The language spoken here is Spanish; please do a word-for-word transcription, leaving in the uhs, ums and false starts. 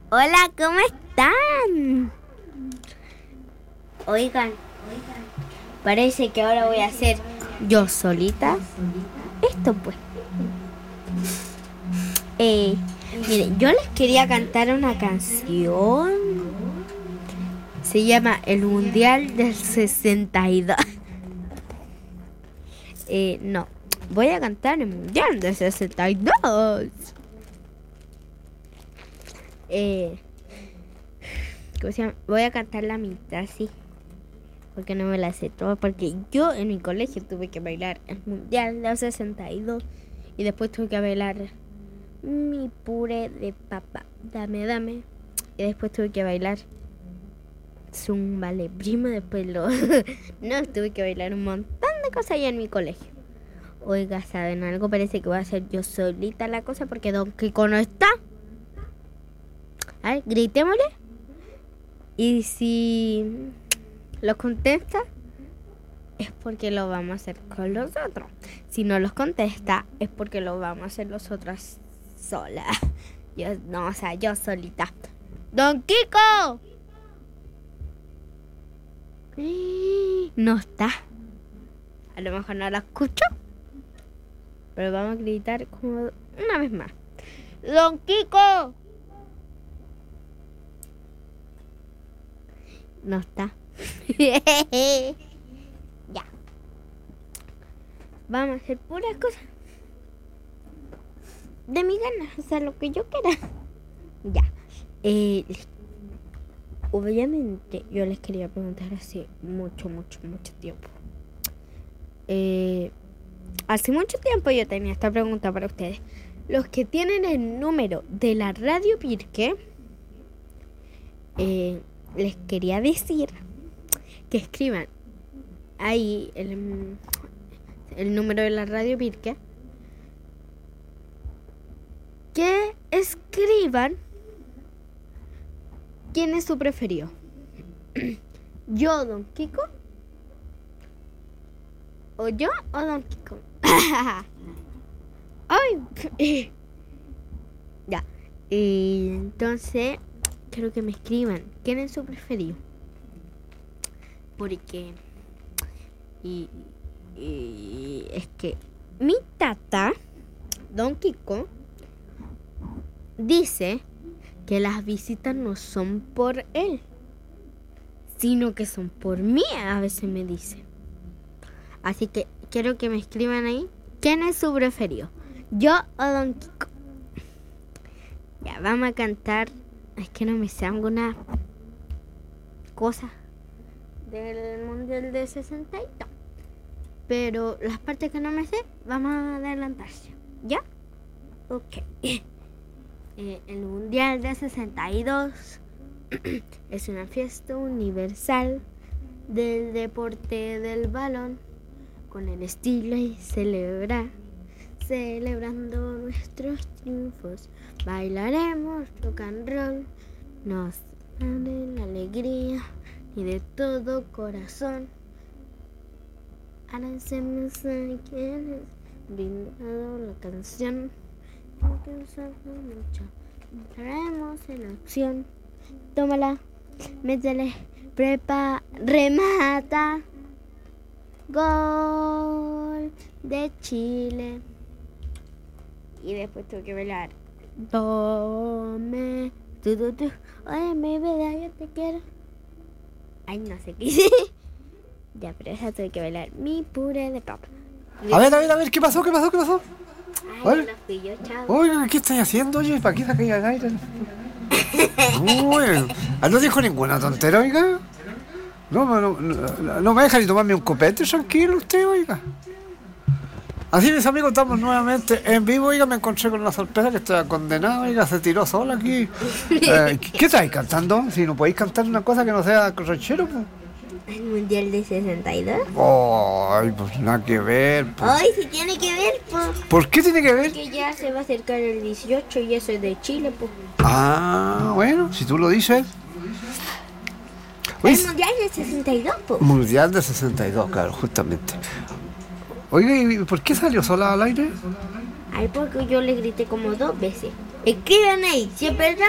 Hola, ¿cómo están? Oigan, parece que ahora voy a hacer yo solita esto, pues. Eh, miren, yo les quería cantar una canción. Se llama El Mundial del sesenta y dos. Eh, no, voy a cantar el Mundial del sesenta y dos. Eh, ¿cómo se llama? Voy a cantar la mitad, sí. Porque no me la sé toda. Porque yo en mi colegio tuve que bailar el Mundial del sesenta y dos. Y después tuve que bailar Mi puré de papa, dame, dame. Y después tuve que bailar Zumba le primo. Después lo... no, tuve que bailar un montón de cosas allá en mi colegio. Oiga, ¿saben algo? Parece que voy a hacer yo solita la cosa porque Don Kiko no está. A ver, gritémosle. Y si los contesta, es porque lo vamos a hacer con los otros. Si no los contesta, es porque lo vamos a hacer los otros sola. Yo, no, o sea, yo solita. ¡Don Kiko! No está. A lo mejor no lo escucho. Pero vamos a gritar como una vez más. ¡Don Kiko! No está. Ya. Vamos a hacer puras cosas de mi gana, o sea, lo que yo quiera. Ya. Eh, obviamente, yo les quería preguntar hace mucho, mucho, mucho tiempo. Eh, hace mucho tiempo yo tenía esta pregunta para ustedes. Los que tienen el número de la Radio Pirque, eh... les quería decir que escriban ahí el, el número de la Radio Pirque, que escriban quién es su preferido. Yo, Don Kiko, o yo o Don Kiko. Ay. Ya. Y entonces quiero que me escriban quién es su preferido. Porque y, y es que mi tata, Don Kiko, dice que las visitas no son por él, sino que son por mí, a veces me dice. Así que quiero que me escriban ahí quién es su preferido, yo o Don Kiko. Ya, vamos a cantar. Es que no me sé alguna cosa del Mundial de sesenta y dos. Pero las partes que no me sé, vamos a adelantarse. ¿Ya? Ok. Eh, el Mundial de sesenta y dos es una fiesta universal del deporte del balón, con el estilo y celebrar, celebrando nuestros triunfos. Bailaremos rock and roll, nos daré la alegría y de todo corazón. Ahora hacemos a quienes brindado la canción. Entraremos en acción. Tómala, métele, prepa, remata. Gol de Chile. Y después tengo que bailar. Tome, tú, tú, tú. Oye, mi vida, yo te quiero. Ay, no sé qué hice. Ya, pero esa tuve que bailar mi puré de papa. A ver, a ver, a ver, ¿qué pasó? ¿Qué pasó? ¿Qué pasó? Ay, no fui yo, chao. Oye, ¿qué estás haciendo? Oye, ¿para qué sacáis el aire? Uy, no dijo ninguna tontera, oiga. No, no, no, no me deja ni tomarme un copete, tranquilo usted, oiga. Así, mis amigos, estamos nuevamente en vivo. Oiga, me encontré con una sorpresa que estaba condenado. Oiga, se tiró sola aquí. Eh, ¿Qué estáis cantando? Si no podéis cantar una cosa que no sea correchero, pues. ¿El Mundial de sesenta y dos? Ay, pues nada que ver. Pues. Ay, sí tiene que ver, pues. ¿Por qué tiene que ver? Porque ya se va a acercar el dieciocho y eso es de Chile, pues. Ah, bueno, si tú lo dices. Oye, el Mundial de sesenta y dos, pues. Mundial de sesenta y dos, claro, justamente. Oiga, ¿y por qué salió sola al aire? Ay, porque yo le grité como dos veces. Escriban ahí, si es verdad